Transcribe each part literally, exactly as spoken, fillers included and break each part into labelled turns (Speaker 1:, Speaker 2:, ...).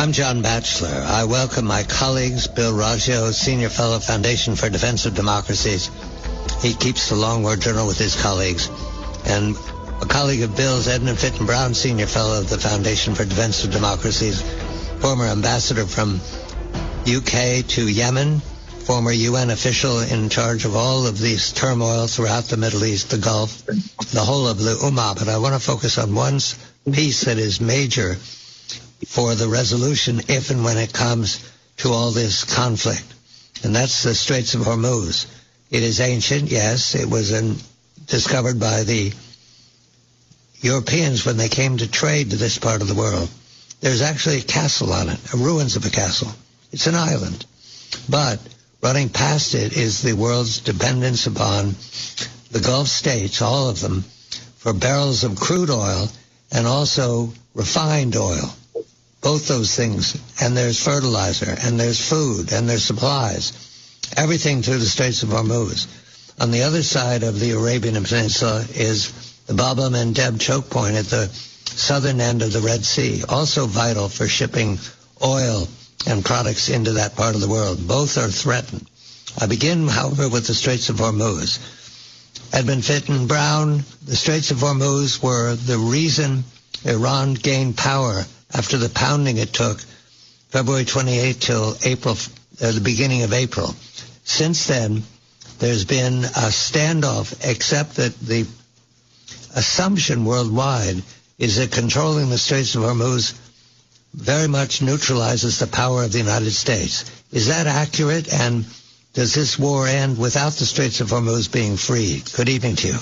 Speaker 1: I'm John Batchelor. I welcome my colleagues, Bill Raggio, Senior Fellow, Foundation for Defense of Democracies. He keeps the Long War Journal with his colleagues. And a colleague of Bill's, Edmund Fitton Brown, Senior Fellow of the Foundation for Defense of Democracies, former ambassador from U K to Yemen, former U N official in charge of all of these turmoil throughout the Middle East, the Gulf, the whole of the Ummah. But I want to focus on one piece that is major for the resolution if and when it comes to all this conflict, and that's the Straits of Hormuz. It is ancient, yes. It was in, discovered by the Europeans when they came to trade to this part of the world. There's actually a castle on it, ruins of a castle. It's an island. But running past it is the world's dependence upon the Gulf states, all of them, for barrels of crude oil and also refined oil. Both those things. And there's fertilizer, and there's food, and there's supplies. Everything through the Straits of Hormuz. On the other side of the Arabian Peninsula is the Bab el-Mandeb choke point at the southern end of the Red Sea, also vital for shipping oil and products into that part of the world. Both are threatened. I begin, however, with the Straits of Hormuz. Edmund Fitton Brown, the Straits of Hormuz were the reason Iran gained power after the pounding it took February twenty-eighth till April, uh, the beginning of April. Since then, there's been a standoff, except that the assumption worldwide is that controlling the Straits of Hormuz very much neutralizes the power of the United States. Is that accurate? And does this war end without the Straits of Hormuz being free? Good evening to you.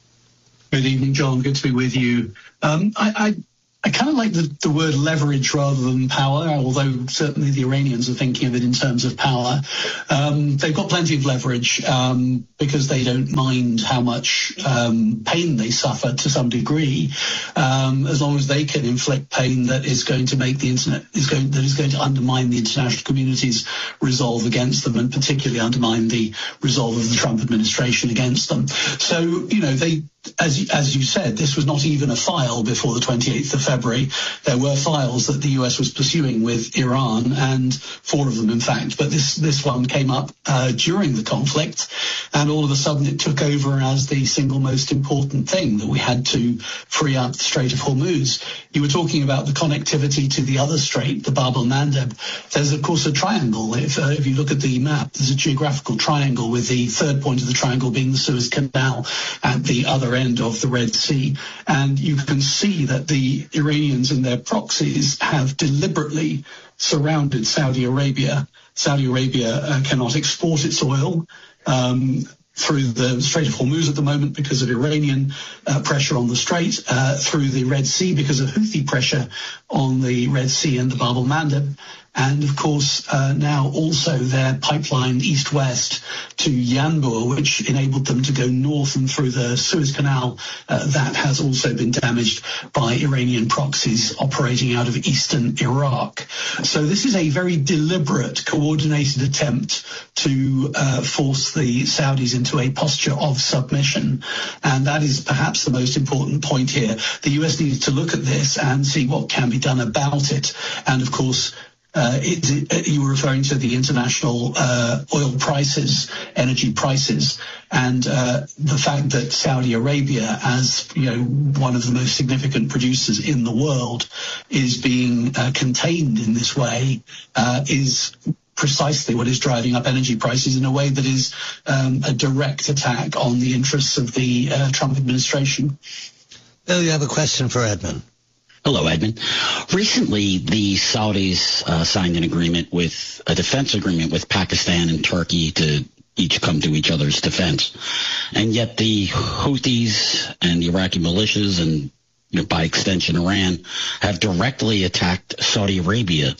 Speaker 2: Good evening, John. Good to be with you. Um, I, I I kind of like the, the word leverage rather than power, although certainly the Iranians are thinking of it in terms of power. Um, they've got plenty of leverage um, because they don't mind how much um, pain they suffer to some degree, um, as long as they can inflict pain that is going to make the internet is going that is going to undermine the international community's resolve against them, and particularly undermine the resolve of the Trump administration against them. So, you know, they. As, as you said, this was not even a file before the twenty-eighth of February. There were files that the U S was pursuing with Iran, and four of them, in fact. But this, this one came up uh, during the conflict, and all of a sudden it took over as the single most important thing, that we had to free up the Strait of Hormuz. You were talking about the connectivity to the other strait, the Bab el-Mandeb. There's, of course, a triangle. If, uh, if you look at the map, there's a geographical triangle with the third point of the triangle being the Suez Canal at the other end of the Red Sea. And you can see that the Iranians and their proxies have deliberately surrounded Saudi Arabia. Saudi Arabia uh, cannot export its oil um, through the Strait of Hormuz at the moment because of Iranian uh, pressure on the Strait, uh, through the Red Sea because of Houthi pressure on the Red Sea and the Bab el-Mandeb. And, of course, uh, now also their pipeline east-west to Yanbu, which enabled them to go north and through the Suez Canal, uh, that has also been damaged by Iranian proxies operating out of eastern Iraq. So this is a very deliberate, coordinated attempt to uh, force the Saudis into a posture of submission. And that is perhaps the most important point here. The U S needs to look at this and see what can be done about it. And, of course, Uh, it, it, you were referring to the international uh, oil prices, energy prices, and uh, the fact that Saudi Arabia, as you know, one of the most significant producers in the world, is being uh, contained in this way, uh, is precisely what is driving up energy prices in a way that is um, a direct attack on the interests of the uh, Trump administration.
Speaker 1: Bill, you have a question for Edmund.
Speaker 3: Hello, Edmund. Recently, the Saudis uh, signed an agreement with a defense agreement with Pakistan and Turkey to each come to each other's defense. And yet the Houthis and the Iraqi militias and, you know, by extension, Iran have directly attacked Saudi Arabia.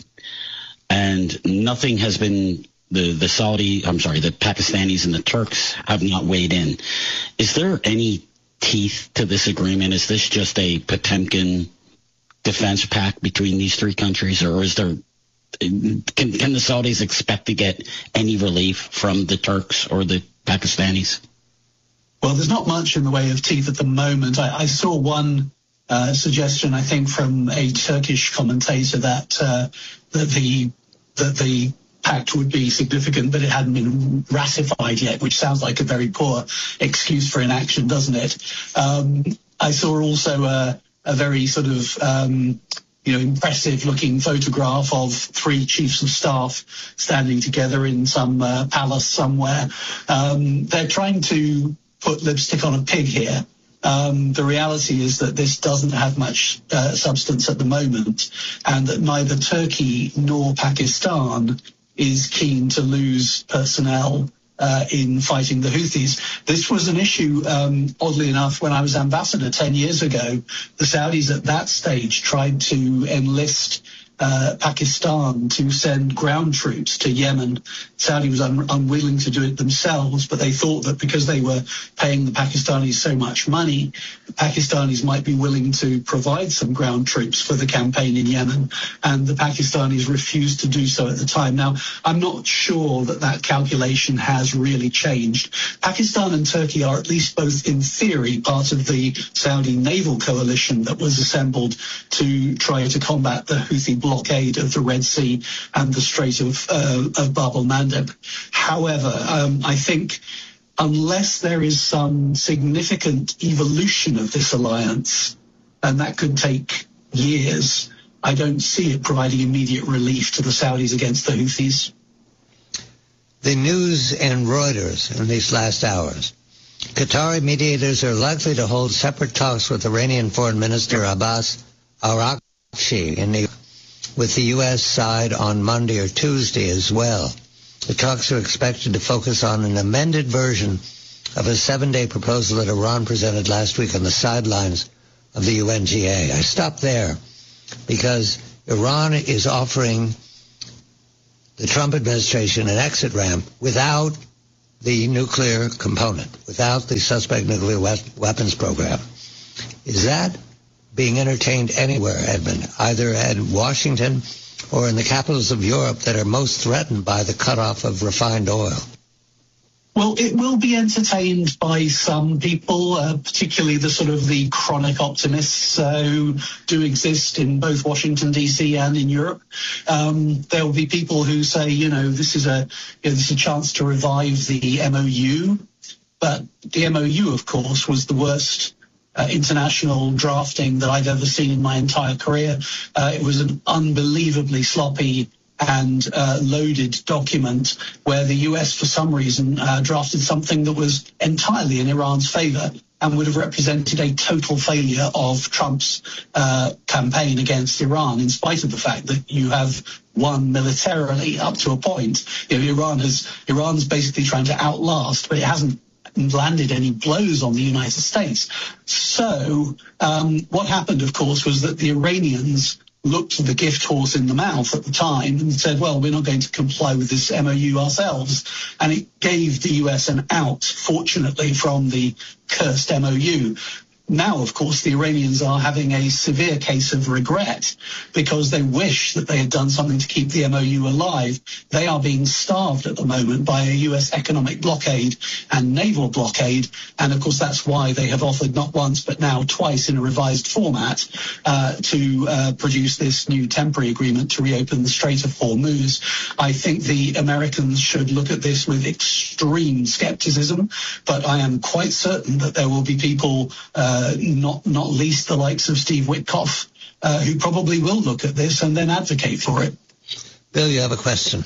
Speaker 3: And nothing has been, the, the Saudi, I'm sorry, the Pakistanis and the Turks have not weighed in. Is there any teeth to this agreement? Is this just a Potemkin defense pact between these three countries, or is there can, can the Saudis expect to get any relief from the Turks or the Pakistanis?
Speaker 2: Well, there's not much in the way of teeth at the moment. I, I saw one uh, suggestion, I think, from a Turkish commentator that uh, that the that the pact would be significant, but it hadn't been ratified yet, which sounds like a very poor excuse for inaction, doesn't it? Um, I saw also a, a very sort of um, you know, impressive-looking photograph of three chiefs of staff standing together in some uh, palace somewhere. Um, they're trying to put lipstick on a pig here. Um, the reality is that this doesn't have much uh, substance at the moment, and that neither Turkey nor Pakistan is keen to lose personnel uh, in fighting the Houthis. This was an issue, um, oddly enough, when I was ambassador ten years ago. The Saudis at that stage tried to enlist uh, Pakistan to send ground troops to Yemen. Saudi was un- unwilling to do it themselves, but they thought that because they were paying the Pakistanis so much money, the Pakistanis might be willing to provide some ground troops for the campaign in Yemen, and the Pakistanis refused to do so at the time. Now, I'm not sure that that calculation has really changed. Pakistan and Turkey are, at least both in theory, part of the Saudi naval coalition that was assembled to try to combat the Houthi blockade of the Red Sea and the Strait of, uh, of Bab el-Mandeb. However, um, I think unless there is some significant evolution of this alliance, and that could take years, I don't see it providing immediate relief to the Saudis against the Houthis.
Speaker 1: The news in Reuters in these last hours. Qatari mediators are likely to hold separate talks with Iranian Foreign Minister Abbas Araghchi in the with the U S side on Monday or Tuesday as well. The talks are expected to focus on an amended version of a seven-day proposal that Iran presented last week on the sidelines of the U N G A. I stop there because Iran is offering the Trump administration an exit ramp without the nuclear component, without the suspect nuclear we- weapons program. Is that being entertained anywhere, Edmund, either at Washington or in the capitals of Europe that are most threatened by the cutoff of refined oil?
Speaker 2: Well, it will be entertained by some people, uh, particularly the sort of the chronic optimists uh, who do exist in both Washington, D C and in Europe. Um, there will be people who say, you know, this is a you know, this is a chance to revive the M O U. But the M O U, of course, was the worst Uh, international drafting that I've ever seen in my entire career. Uh, it was an unbelievably sloppy and uh, loaded document where the U S, for some reason, uh, drafted something that was entirely in Iran's favor and would have represented a total failure of Trump's uh, campaign against Iran, in spite of the fact that you have won militarily up to a point. You know, Iran has Iran's basically trying to outlast, but it hasn't landed any blows on the United States. So um, what happened, of course, was that the Iranians looked at the gift horse in the mouth at the time and said, well, we're not going to comply with this M O U ourselves. And it gave the U S an out, fortunately, from the cursed M O U. Now, of course, the Iranians are having a severe case of regret because they wish that they had done something to keep the M O U alive. They are being starved at the moment by a U S economic blockade and naval blockade. And, of course, that's why they have offered not once but now twice in a revised format uh, to uh, produce this new temporary agreement to reopen the Strait of Hormuz. I think the Americans should look at this with extreme skepticism, but I am quite certain that there will be people uh, Uh, not not least the likes of Steve Witkoff, uh, who probably will look at this and then advocate for it.
Speaker 1: Bill, you have a question.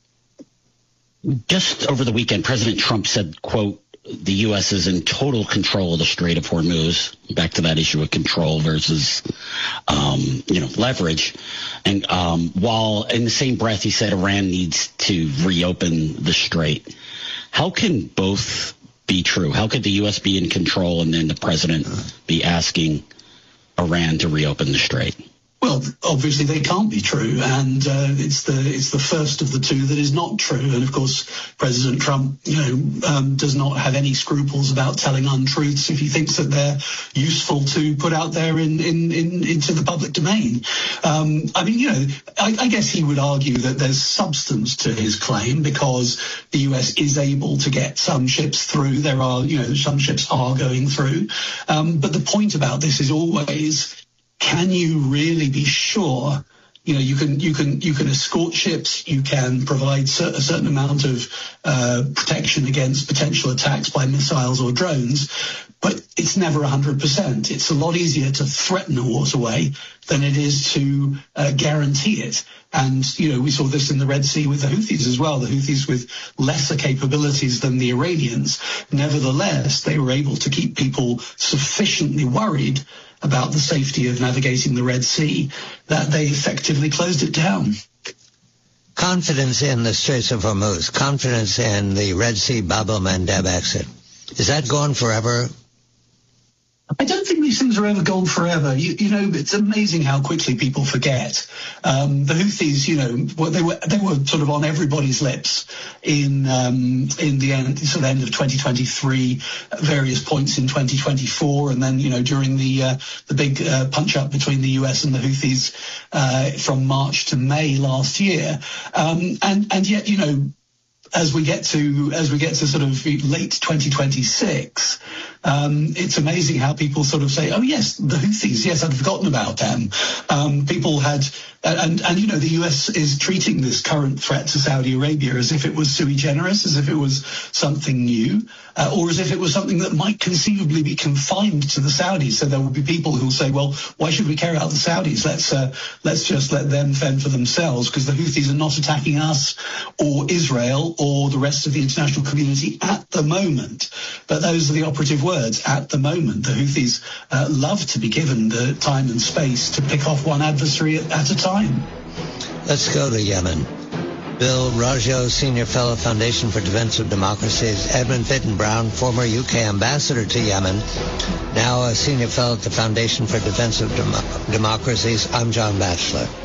Speaker 3: Just over the weekend, President Trump said, quote, the U S is in total control of the Strait of Hormuz. Back to that issue of control versus, um, you know, leverage. And um, while in the same breath he said Iran needs to reopen the strait. How can both be true? How could the U S be in control and then the president be asking Iran to reopen the strait?
Speaker 2: Well, obviously they can't be true, and uh, it's the it's the first of the two that is not true. And of course, President Trump, you know, um, does not have any scruples about telling untruths if he thinks that they're useful to put out there in, in, in into the public domain. Um, I mean, you know, I, I guess he would argue that there's substance to his claim because the U S is able to get some ships through. There are, you know, some ships are going through. Um, but the point about this is always, can you really be sure? You know, you can you can you can escort ships, you can provide cer- a certain amount of uh, protection against potential attacks by missiles or drones, but it's never one hundred percent. It's a lot easier to threaten a waterway than it is to uh, guarantee it. And, you know, we saw this in the Red Sea with the Houthis as well. The Houthis with lesser capabilities than the Iranians. Nevertheless, they were able to keep people sufficiently worried about the safety of navigating the Red Sea that they effectively closed it down.
Speaker 1: Confidence in the Straits of Hormuz, confidence in the Red Sea Bab el-Mandeb exit, is that gone forever?
Speaker 2: I don't think these things are ever gone forever. You, you know, it's amazing how quickly people forget. Um, the Houthis, you know, well, they were they were sort of on everybody's lips in um, in the end, sort of end of twenty twenty-three, at various points in twenty twenty-four, and then, you know, during the uh, the big uh, punch up between the U S and the Houthis uh, from March to May last year, um, and and yet, you know, as we get to as we get to sort of late twenty twenty-six. Um, it's amazing how people sort of say, oh, yes, the Houthis, yes, I'd forgotten about them. Um, people had, and, and, you know, the U S is treating this current threat to Saudi Arabia as if it was sui generis, as if it was something new, uh, or as if it was something that might conceivably be confined to the Saudis. So there will be people who will say, well, why should we care about the Saudis? Let's, uh, let's just let them fend for themselves, because the Houthis are not attacking us or Israel or the rest of the international community at the moment. But those are the operative words. At the moment, the Houthis uh, love to be given the time and space to pick off one adversary at, at a time.
Speaker 1: Let's go to Yemen. Bill Raggio, Senior Fellow, Foundation for Defense of Democracies. Edmund Fitton-Brown, former U K ambassador to Yemen, now a Senior Fellow at the Foundation for Defense of Dem- Democracies. I'm John Batchelor.